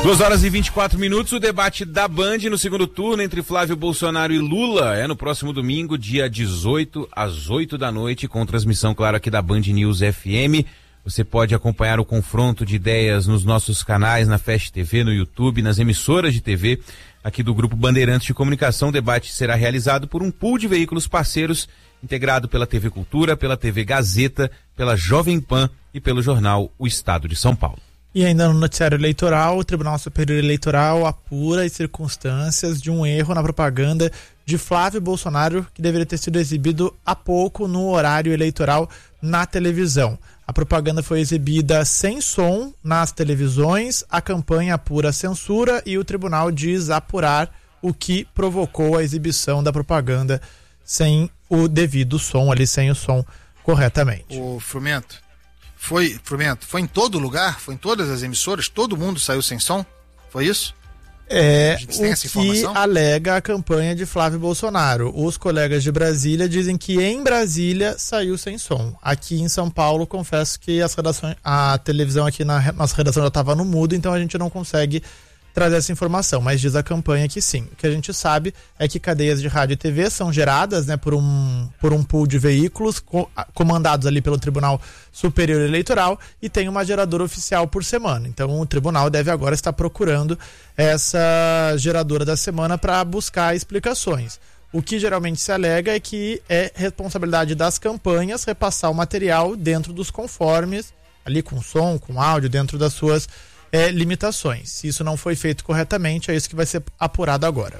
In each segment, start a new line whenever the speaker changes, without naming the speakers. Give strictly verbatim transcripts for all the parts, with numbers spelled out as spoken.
duas horas e vinte e quatro minutos, o debate da Band no segundo turno entre Flávio Bolsonaro e Lula é no próximo domingo, dia dezoito, às oito da noite, com transmissão, claro, aqui da Band News F M. Você pode acompanhar o confronto de ideias nos nossos canais, na Fast T V, no YouTube, nas emissoras de T V, aqui do Grupo Bandeirantes de Comunicação. O debate será realizado por um pool de veículos parceiros, integrado pela T V Cultura, pela T V Gazeta, pela Jovem Pan e pelo jornal O Estado de São Paulo.
E ainda no noticiário eleitoral, o Tribunal Superior Eleitoral apura as circunstâncias de um erro na propaganda de Flávio Bolsonaro, que deveria ter sido exibido há pouco no horário eleitoral na televisão. A propaganda foi exibida sem som nas televisões, a campanha apura a censura e o tribunal diz apurar o que provocou a exibição da propaganda sem o devido som ali, sem o som corretamente.
O Frumento, foi, Frumento, foi em todo lugar? Foi em todas as emissoras? Todo mundo saiu sem som? Foi isso?
É o que alega a campanha de Flávio Bolsonaro. Os colegas de Brasília dizem que em Brasília saiu sem som. Aqui em São Paulo, confesso que as redações, a televisão aqui na nossa redação já estava no mudo, então a gente não consegue trazer essa informação, mas diz a campanha que sim. O que a gente sabe é que cadeias de rádio e T V são geradas, né, por um, por um pool de veículos co- comandados ali pelo Tribunal Superior Eleitoral e tem uma geradora oficial por semana. Então o tribunal deve agora estar procurando essa geradora da semana para buscar explicações. O que geralmente se alega é que é responsabilidade das campanhas repassar o material dentro dos conformes, ali com som, com áudio, dentro das suas É, limitações. Se isso não foi feito corretamente, é isso que vai ser apurado agora.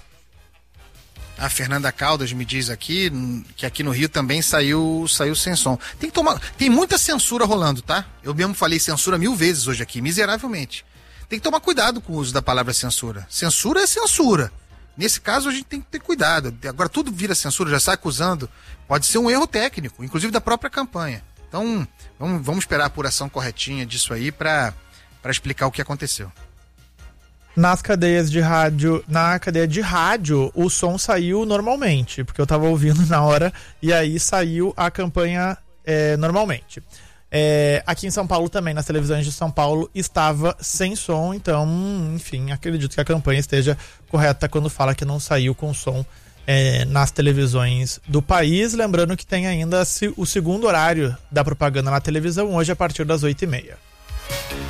A Fernanda Caldas me diz aqui que aqui no Rio também saiu, saiu sem som. Tem que tomar, tem muita censura rolando, tá? Eu mesmo falei censura mil vezes hoje aqui, miseravelmente. Tem que tomar cuidado com o uso da palavra censura. Censura é censura. Nesse caso a gente tem que ter cuidado. Agora tudo vira censura, já sai acusando. Pode ser um erro técnico, inclusive da própria campanha. Então vamos, vamos esperar a apuração corretinha disso aí para para explicar o que aconteceu.
Nas cadeias de rádio, na cadeia de rádio, o som saiu normalmente, porque eu estava ouvindo na hora, e aí saiu a campanha é, normalmente. É, aqui em São Paulo também, nas televisões de São Paulo, estava sem som, então, enfim, acredito que a campanha esteja correta quando fala que não saiu com som é, nas televisões do país. Lembrando que tem ainda o segundo horário da propaganda na televisão, hoje a partir das oito e meia.